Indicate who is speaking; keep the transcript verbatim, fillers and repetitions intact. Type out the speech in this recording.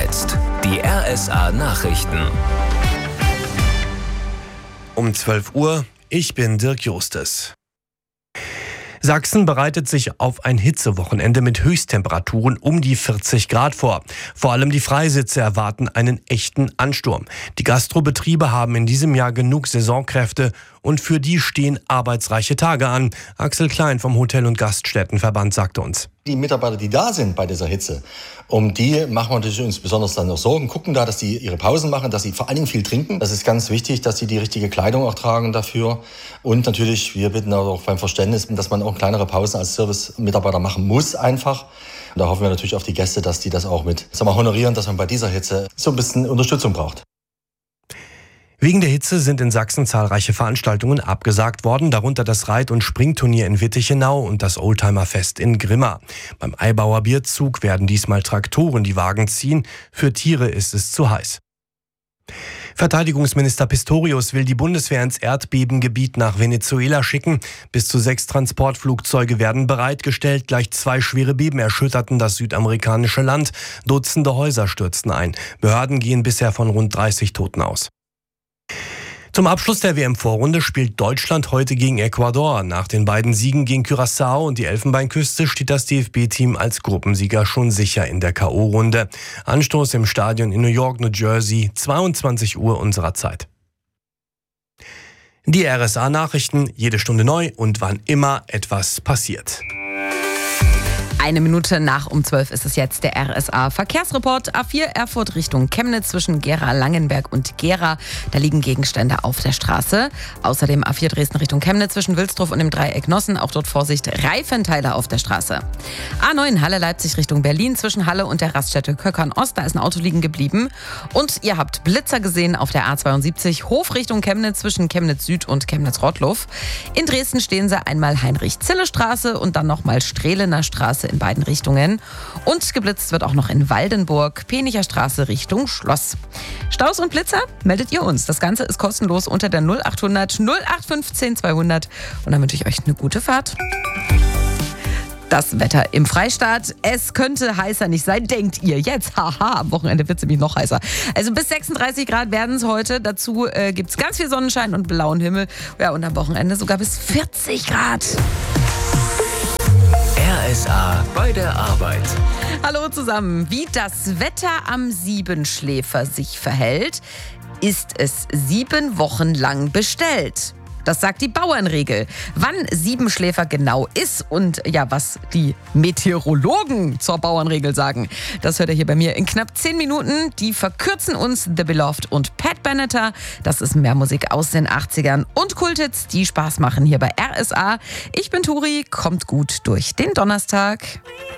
Speaker 1: jetzt die R S A-Nachrichten.
Speaker 2: Um zwölf Uhr, ich bin Dirk Justes. Sachsen bereitet sich auf ein Hitzewochenende mit Höchsttemperaturen um die vierzig Grad vor. Vor allem die Freisitze erwarten einen echten Ansturm. Die Gastrobetriebe haben in diesem Jahr genug Saisonkräfte und für die stehen arbeitsreiche Tage an. Axel Klein vom Hotel- und Gaststättenverband sagte uns.
Speaker 3: Die Mitarbeiter, die da sind bei dieser Hitze, um die machen wir natürlich uns besonders dann noch Sorgen, gucken da, dass die ihre Pausen machen, dass sie vor allen Dingen viel trinken. Das ist ganz wichtig, dass sie die richtige Kleidung auch tragen dafür. Und natürlich, wir bitten auch beim Verständnis, dass man auch kleinere Pausen als Service-Mitarbeiter machen muss einfach. Und da hoffen wir natürlich auf die Gäste, dass die das auch mit, sagen wir, honorieren, dass man bei dieser Hitze so ein bisschen Unterstützung braucht.
Speaker 2: Wegen der Hitze sind in Sachsen zahlreiche Veranstaltungen abgesagt worden, darunter das Reit- und Springturnier in Wittichenau und das Oldtimerfest in Grimma. Beim Eibauer Bierzug werden diesmal Traktoren die Wagen ziehen. Für Tiere ist es zu heiß. Verteidigungsminister Pistorius will die Bundeswehr ins Erdbebengebiet nach Venezuela schicken. Bis zu sechs Transportflugzeuge werden bereitgestellt. Gleich zwei schwere Beben erschütterten das südamerikanische Land. Dutzende Häuser stürzten ein. Behörden gehen bisher von rund dreißig Toten aus. Zum Abschluss der W M-Vorrunde spielt Deutschland heute gegen Ecuador. Nach den beiden Siegen gegen Curaçao und die Elfenbeinküste steht das D F B-Team als Gruppensieger schon sicher in der K O-Runde. Anstoß im Stadion in New York, New Jersey, zweiundzwanzig Uhr unserer Zeit. Die R S A-Nachrichten, jede Stunde neu und wann immer etwas passiert.
Speaker 4: Eine Minute nach um zwölf ist es jetzt der R S A-Verkehrsreport. A vier Erfurt Richtung Chemnitz zwischen Gera-Langenberg und Gera. Da liegen Gegenstände auf der Straße. Außerdem A vier Dresden Richtung Chemnitz zwischen Wilsdruff und dem Dreieck Nossen. Auch dort Vorsicht, Reifenteile auf der Straße. A neun Halle-Leipzig Richtung Berlin zwischen Halle und der Raststätte Köckern-Ost. Da ist ein Auto liegen geblieben. Und ihr habt Blitzer gesehen auf der A zweiundsiebzig Hof Richtung Chemnitz zwischen Chemnitz Süd und Chemnitz-Rottluff. In Dresden stehen sie einmal Heinrich-Zille-Straße und dann nochmal Strehlener Straße in beiden Richtungen. Und geblitzt wird auch noch in Waldenburg, Penicher Straße Richtung Schloss. Staus und Blitzer meldet ihr uns. Das Ganze ist kostenlos unter der null acht hundert null acht fünfzehn zweihundert. Und dann wünsche ich euch eine gute Fahrt. Das Wetter im Freistaat. Es könnte heißer nicht sein, denkt ihr jetzt. Haha, am Wochenende wird es nämlich noch heißer. Also bis sechsunddreißig Grad werden es heute. Dazu äh, gibt es ganz viel Sonnenschein und blauen Himmel. Ja, und am Wochenende sogar bis vierzig Grad.
Speaker 1: R S A bei der Arbeit.
Speaker 4: Hallo zusammen. Wie das Wetter am Siebenschläfer sich verhält, ist es sieben Wochen lang bestellt. Das sagt die Bauernregel. Wann Siebenschläfer genau ist und ja, was die Meteorologen zur Bauernregel sagen, das hört ihr hier bei mir in knapp zehn Minuten. Die verkürzen uns The Beloved und Pat Benatar. Das ist mehr Musik aus den achtzigern und Kulthits, die Spaß machen hier bei R S A. Ich bin Turi, kommt gut durch den Donnerstag.